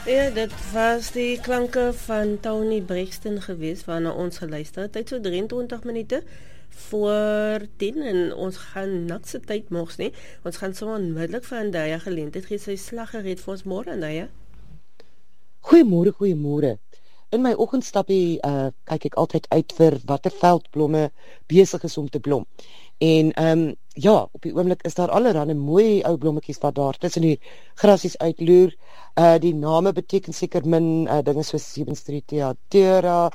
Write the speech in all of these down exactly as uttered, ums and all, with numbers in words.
Ja, dit was die klanke van Tony Brixton geweest waarna ons geluister het. Tyd so drieëntwintig minute voor tien en ons gaan nakse tyd mogs nie. Ons gaan so onmiddellik vir Andaya geleentheid gee sy slag gereed vir ons môre, Andaya. Goeiemôre, goeiemôre. In my oggendstappie uh, kyk ek altyd uit vir watter veldblomme besig is om te blom. En um, ja, op die oomblik is daar allerhande mooi ou blommetjies wat daar tussen die grasies uitloer. Uh, die name beteken seker min, uh, dinge soos Sebenstreetia Theura,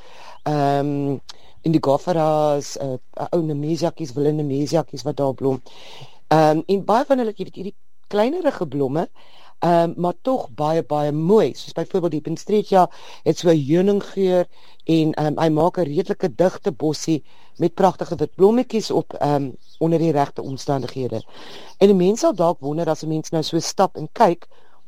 um, Indigofera's, uh, ou Nemesiakies, wilde Nemesiakies wat daar blom. Um, en baie van hulle, jy weet, hierdie kleinerige blomme, Um, maar tog baie, baie mooi, soos byvoorbeeld die Pinstreetia het so 'n heuninggeur en um, hy maak 'n redelike digte bossie met pragtige wit blommetjies op um, onder die regte omstandighede. En 'n mens sal dalk wonder as 'n mens nou so stap en kyk,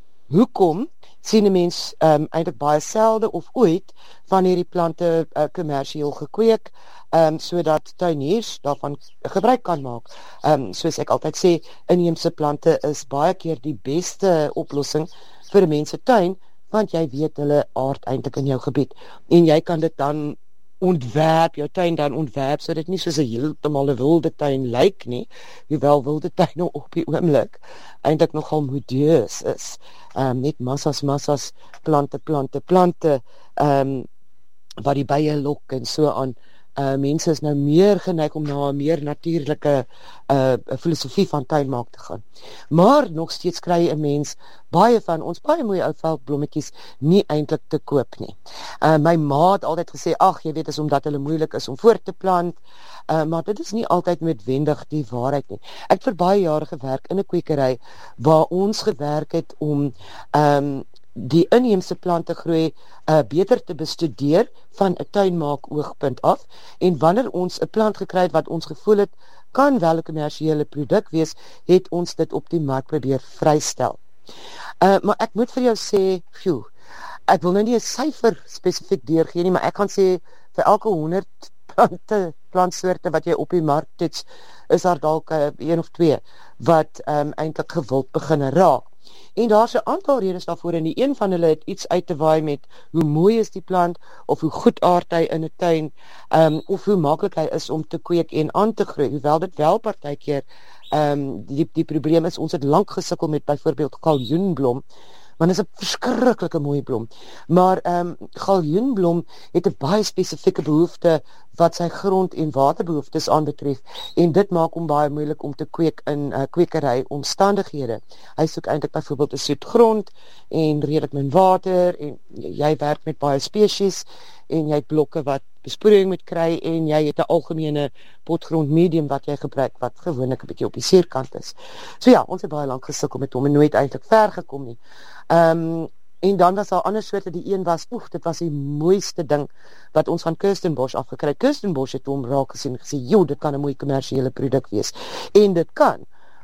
hoekom sien 'n mens um, eintlik baie selde of ooit van hierdie plante uh, kommersieel gekweek, um, sodat tuiniers daarvan gebruik kan maak. Um, soos ek altyd sê, inheemse plante is baie keer die beste oplossing vir 'n mens se tuin, want jy weet hulle aard eintlik in jou gebied. En jy kan dit dan ontwerp, jou tuin dan ontwerp, so dit nie soos 'n heeltemal 'n wilde tuin lyk nie, hoewel wilde tuine op die oomblik eintlik nogal modeus is. Um, net massas, massas plante, plante, plante, um, wat die bye lok en so aan. Uh, mense is nou meer geneig om na 'n meer natuurlike uh, filosofie van tuinmaak te gaan. Maar nog steeds kry 'n mens baie van ons baie mooi ou veldblommetjies nie eintlik te koop nie. Uh, my ma het altyd gesê, ag, jy weet, is omdat hulle moeilik is om voort te plant, uh, maar dit is nie altyd noodwendig die waarheid nie. Ek het vir baie jare gewerk in 'n kwekery waar ons gewerk het om um, die inheemse plante groei uh, beter te bestudeer van 'n tuinmaak oogpunt af, en wanneer ons 'n plant gekry het wat ons gevoel het kan wel 'n kommersiële produk wees, het ons dit op die mark probeer vrystel. Uh, maar ek moet vir jou sê, phew, ek wil nou nie 'n syfer spesifiek deurgee nie, maar ek kan sê vir elke honderd plante, plantsoorte wat jy op die mark toets, is daar dalk uh, een of twee wat um, eintlik gewild begin raak. En daar's 'n aantal redes daarvoor, en die een van hulle het iets uit te waai met hoe mooi is die plant, of hoe goed aard hy in 'n tuin, um, of hoe maklik hy is om te kweek en aan te groei, hoewel dit wel partykeer um, die, die probleem is, ons het lank gesukkel met byvoorbeeld galjoenblom, want dit is 'n verskriklike mooi blom. Maar um, galjoenblom het 'n baie spesifieke behoefte wat sy grond- en waterbehoeftes aanbetref, en dit maak hom baie moeilik om te kweek in uh, kwekery omstandighede. Hy soek eintlik byvoorbeeld 'n soet grond en redelik min water, en jy werk met baie spesies, en jy het blokke wat besproeiing moet kry, en jy het 'n algemene potgrond medium wat jy gebruik, wat gewoonlik 'n bietjie op die seerkant is. So ja, ons het baie lank gesukkel met hom en nooit eintlik ver gekom nie. Um, en dan was daar ander soorte, die een was, oef, dit was die mooiste ding wat ons van Kirstenbosch afgekry het. Kirstenbosch het hom raak gesien en gesê, joh, dit kan 'n mooi kommersiële produk wees. En dit kan.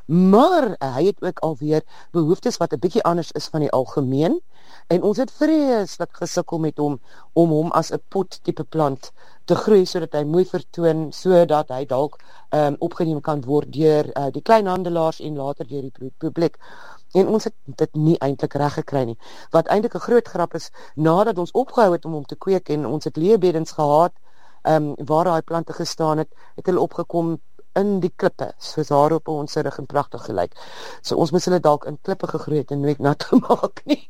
Maar uh, hy het ook alweer behoeftes wat 'n bietjie anders is van die algemeen, en ons het vreeslik gesukkel met hom om hom as 'n pot tipe plant te groei, sodat hy mooi vertoon, sodat hy dalk um, opgeneem kan word deur uh, die kleinhandelaars en later deur die publiek. En ons het dit nie eintlik reg gekry nie. Wat eintlik 'n groot grap is, nadat ons opgehou het om hom te kweek en ons het leebeddens gehad, um, waar daai plante gestaan het, het hulle opgekom in die klippe, soos daar op ons rug en pragtig gelyk. So ons moes hulle dalk in klippe gegroei het en nooit nat gemaak nie.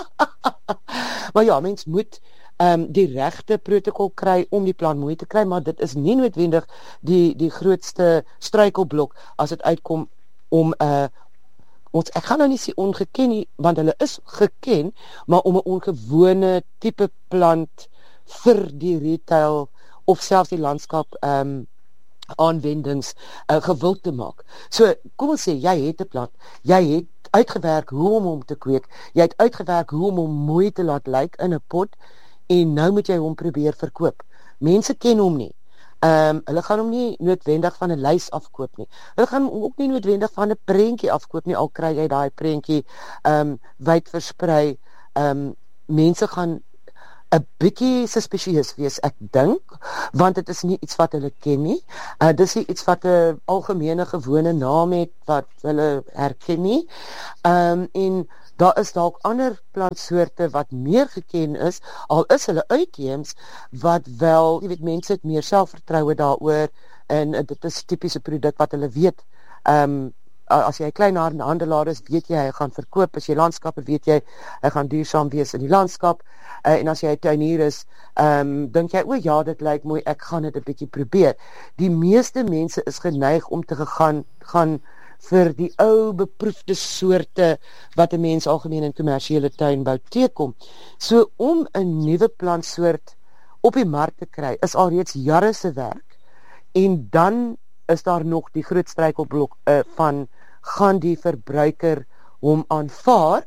Maar ja, mens moet um, die regte protokol kry om die plant mooi te kry, maar dit is nie noodwendig die, die grootste struikelblok as dit uitkom om uh, ons, ek gaan nou nie sê ongeken nie, want hulle is geken, maar om 'n ongewone tipe plant vir die retail of selfs die landskap um, aanwendings uh, gewild te maak. So, kom ons sê, jy het 'n plant, jy het uitgewerk hoe om hom te kweek, jy het uitgewerk hoe om hom mooi te laat lyk in 'n pot, en nou moet jy hom probeer verkoop. Mense ken hom nie. Um, hulle gaan hom nie noodwendig van 'n lys afkoop nie. Hulle gaan hom ook nie noodwendig van 'n prentjie afkoop nie, al kry jy daai prentjie um, wyd versprei. Um, mense gaan 'n bietjie suspicieus wees, ek dink, want dit is nie iets wat hulle ken nie. Uh, dis nie iets wat 'n algemene gewone naam het wat hulle herken nie. Um, en daar is dalk ander plantsoorte wat meer geken is, al is hulle uitheems, wat wel, jy weet, mense het meer selfvertroue daaroor, en uh, dit is tipiese produk wat hulle weet. Um, as jy 'n klein handelaar is, weet jy, hy gaan verkoop, as jy landskappe, weet jy, hy gaan duursaam wees in die landskap, uh, en as jy 'n tuinier is, um, dink jy, o ja, dit lyk mooi, ek gaan dit 'n bietjie probeer. Die meeste mense is geneig om te gegaan, gaan vir die ou beproefde soorte wat 'n mens algemeen in kommersiële tuinbou teekom. So om 'n nuwe plantsoort op die mark te kry, is alreeds jare se werk, en dan is daar nog die groot struikelblok uh, van gaan die verbruiker hom aanvaar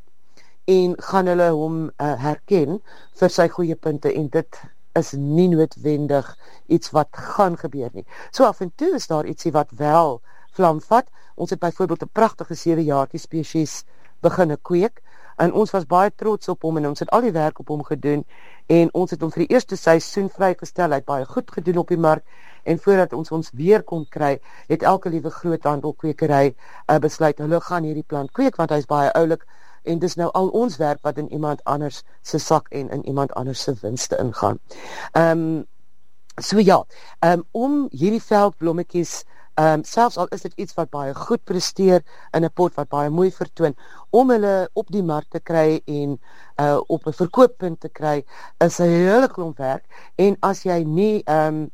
en gaan hulle hom uh, herken vir sy goeie punte, en dit is nie noodwendig iets wat gaan gebeur nie. So af en toe is daar ietsie wat wel vlam vat. Ons het byvoorbeeld 'n pragtige sewejaartjie spesies beginne kweek, en ons was baie trots op hom, en ons het al die werk op hom gedoen, en ons het hom vir die eerste seisoen vrygestel. Hy het baie goed gedoen op die mark, en voordat ons ons weer kon kry, het elke liewe groothandelkwekery uh, besluit, hulle gaan hierdie plant kweek, want hy is baie oulik, en dis nou al ons werk wat in iemand anders se sak en in iemand anders se winste ingaan. Um, so ja, um, om hierdie veldblommetjies, Um, selfs al is dit iets wat baie goed presteer in 'n pot wat baie mooi vertoon, om hulle op die mark te kry en uh, op 'n verkooppunt te kry, is 'n hele klomp werk, en as jy nie um,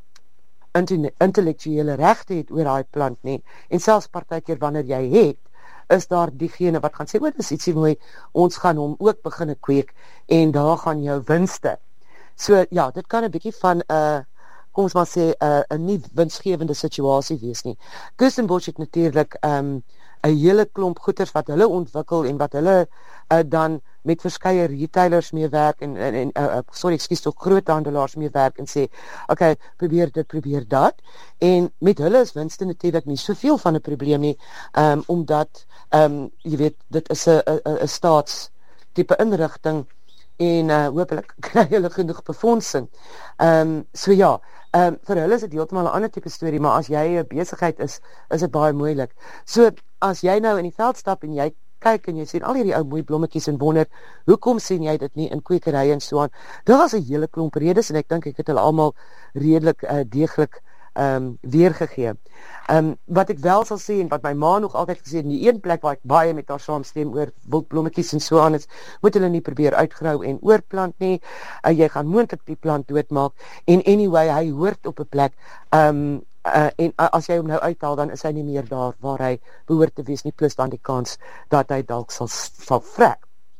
intellektuele regte het oor daai plant nie, en selfs partykeer wanneer jy het, is daar diegene wat gaan sê, o, dis ietsie mooi, ons gaan hom ook begin kweek, en daar gaan jou winste. So ja, dit kan 'n bietjie van 'n uh, kom ons maar sê, 'n uh, nie winsgewende situasie wees nie. Kirstenbosch het natuurlik 'n um, hele klomp goeders wat hulle ontwikkel, en wat hulle uh, dan met verskeie retailers mee werk, en, en, en uh, sorry, ekskuus, tog groothandelaars mee werk, en sê, okay, probeer dit, probeer dat, en met hulle is winste natuurlik nie soveel van 'n probleem nie, um, omdat, um, jy weet, dit is 'n 'n staatstipe inrigting, en uh, hopelik kry hulle genoeg befondsing. Um, so ja, um, vir hulle is dit heeltemal 'n ander tipe storie, maar as jy 'n besigheid is, is dit baie moeilik. So, as jy nou in die veld stap, en jy kyk, en jy sien al hierdie ou mooi blommetjies, en wonder, hoekom sien jy dit nie in kwekerye en so aan, daar is 'n hele klomp redes, en ek dink ek het hulle almal redelik uh, deeglik um, weergegee. Um, wat ek wel sal sê, en wat my ma nog altyd gesê, in die een plek waar ek baie met haar saamstem oor wildblommetjies en so aan is, moet hulle nie probeer uitgrou en oorplant nie, uh, jy gaan moontlik die plant doodmaak, en anyway, hy hoort op 'n plek, um, uh, en uh, as jy hom nou uithaal, dan is hy nie meer daar waar hy behoort te wees nie, plus dan die kans dat hy dalk sal, sal vrek.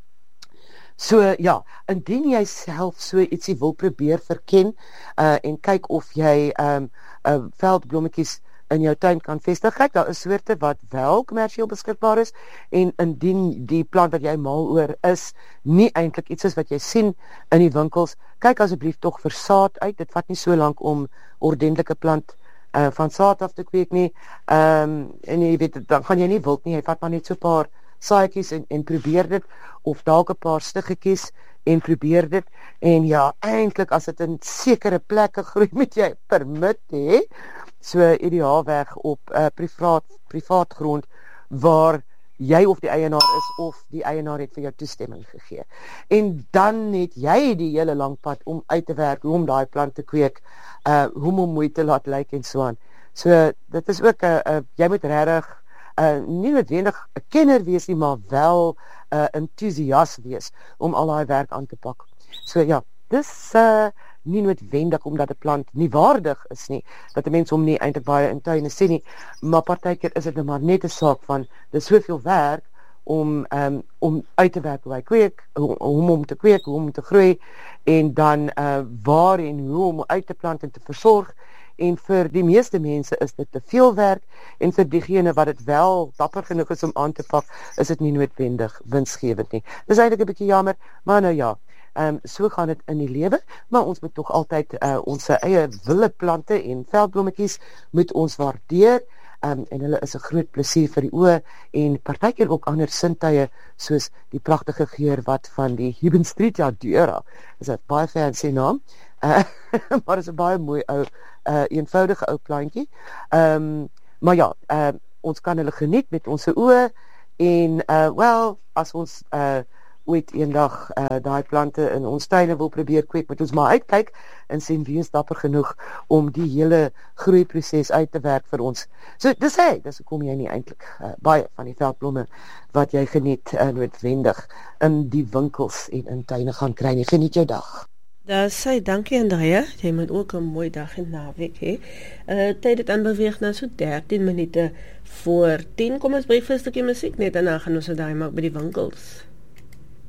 So ja, indien jy self so ietsie wil probeer verken, uh, en kyk of jy um, uh, veldblommetjies in jou tuin kan vestig, kyk, daar is soorte wat wel kommersieel beskikbaar is, en indien die plant wat jy mal oor is, nie eintlik iets is wat jy sien in die winkels, kyk asseblief tog vir saad uit, dit vat nie so lank om ordentlike plant uh, van saad af te kweek nie, um, en jy weet, dan gaan jy nie wild nie, jy vat maar net so 'n paar saadjies en, en probeer dit, of dalk 'n paar stiggetjies, en probeer dit, en ja, eintlik as dit in sekere plekke groei, moet jy permit hê, so ideaalweg op uh, privaat, privaat grond, waar jy of die eienaar is, of die eienaar het vir jou toestemming gegee. En dan het jy die hele lang pad om uit te werk, hoe om daai plant te kweek, uh, hoe om mooi te laat lyk en so aan. So, dit is ook, uh, uh, jy moet regtig, Uh, nie noodwendig 'n kenner wees nie, maar wel 'n uh, entoesiast wees om al daai werk aan te pak. So ja, dis uh, nie noodwendig omdat 'n plant nie waardig is nie, dat 'n mens hom nie eintlik baie in tuine sien nie, maar partykeer is dit nou maar net 'n saak van, dis soveel werk om um, om uit te werk hoe hy kweek, hoe om om te kweek, hoe om te groei, en dan uh, waar en hoe om uit te plant en te versorg. En vir die meeste mense is dit te veel werk, en vir diegene wat dit wel dapper genoeg is om aan te pak, is dit nie noodwendig winsgewend nie. Dis eintlik 'n bietjie jammer, maar nou ja, um, so gaan dit in die lewe, maar ons moet tog altyd uh, ons eie wilde plante en veldblommetjies moet ons waardeer, um, en hulle is 'n groot plesier vir die oë, en partykeer ook ander sintuie, soos die pragtige geur wat van die Hibbenstreetia Dura, is 'n baie fancy naam, Uh, maar is 'n baie mooi ou, uh, eenvoudige ou plantjie. Um, maar ja, uh, ons kan hulle geniet met ons oë, En uh wel, as ons uh ooit eendag uh daai plante in ons tuine wil probeer kweek, moet ons maar uitkyk en sien wie is dapper genoeg om die hele groeiproses uit te werk vir ons. So dis hy, dis hoekom jy nie eintlik uh, baie van die veldblomme wat jy geniet uh, noodwendig in die winkels en in tuine gaan kry nie. Geniet jou dag. Daar sê dankie Andrea, jy moet ook 'n mooi dag en naweek hê. Uh tyd het aanbeweeg na so dertien minute voor tien. Kom ons breek vir 'n stukkie musiek net daarna gaan ons dit daai maak by die winkels.